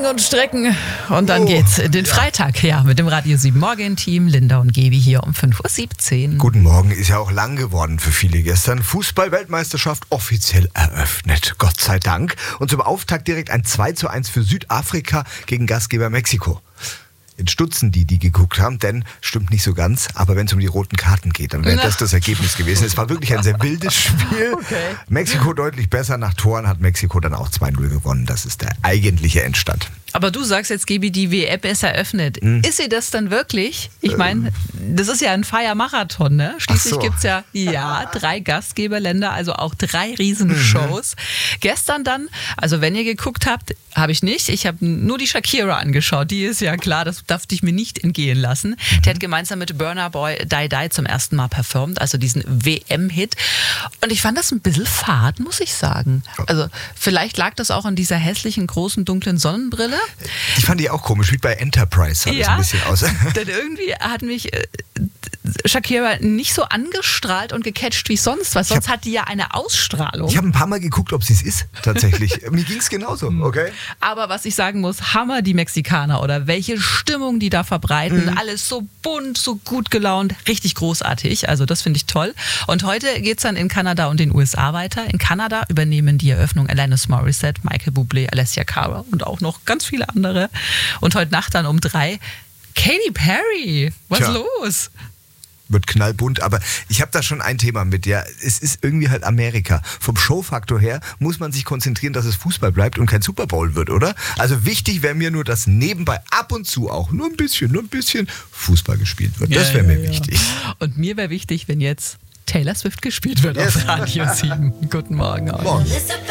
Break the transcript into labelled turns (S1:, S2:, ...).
S1: und strecken und dann geht's in den Freitag, mit dem Radio 7 Morgen-Team. Linda und Gebi hier um 5.17 Uhr.
S2: Guten Morgen, ist ja auch lang geworden für viele gestern. Fußball-Weltmeisterschaft offiziell eröffnet, Gott sei Dank. Und zum Auftakt direkt ein 2:1 für Südafrika gegen Gastgeber Mexiko. Jetzt stutzen die geguckt haben, denn stimmt nicht so ganz, aber wenn es um die roten Karten geht, dann wäre das Ergebnis gewesen. Es war wirklich ein sehr wildes Spiel.
S1: Okay.
S2: Mexiko deutlich besser, nach Toren hat Mexiko dann auch 2:0 gewonnen. Das ist der eigentliche Endstand.
S1: Aber du sagst jetzt, Gebi, die WM ist eröffnet. Ist sie das dann wirklich? Ich meine, das ist ja ein Feiermarathon, ne? Schließlich gibt's ja 3 Gastgeberländer, also auch 3 Riesenshows. Gestern dann, also wenn ihr geguckt habt, habe ich nicht. Ich habe nur die Shakira angeschaut. Die ist ja klar, das darf ich mir nicht entgehen lassen. Die hat gemeinsam mit Burna Boy Die Die zum ersten Mal performt, also diesen WM-Hit. Und ich fand das ein bisschen fad, muss ich sagen. Also vielleicht lag das auch an dieser hässlichen, großen, dunklen Sonnenbrille.
S2: Ich fand die auch komisch, wie bei Enterprise sah das ein bisschen aus.
S1: Denn irgendwie hat mich Shakira nicht so angestrahlt und gecatcht wie sonst, weil sonst hat die ja eine Ausstrahlung.
S2: Ich habe ein paar Mal geguckt, ob sie es ist, tatsächlich. Mir ging es genauso, okay?
S1: Aber was ich sagen muss, Hammer die Mexikaner oder welche Stimmung die da verbreiten. Alles so bunt, so gut gelaunt, richtig großartig. Also das finde ich toll. Und heute geht es dann in Kanada und den USA weiter. In Kanada übernehmen die Eröffnung Alanis Morissette, Michael Bublé, Alessia Cara und auch noch ganz viele andere. Und heute Nacht dann um 3 Katy Perry. Was ist los?
S2: Wird knallbunt, aber ich habe da schon ein Thema mit, es ist irgendwie halt Amerika. Vom Showfaktor her muss man sich konzentrieren, dass es Fußball bleibt und kein Super Bowl wird, oder? Also wichtig wäre mir nur, dass nebenbei ab und zu auch nur ein bisschen Fußball gespielt wird. Das wäre mir wichtig.
S1: Und mir wäre wichtig, wenn jetzt Taylor Swift gespielt wird auf Radio 7. Guten Morgen.
S2: Morgen.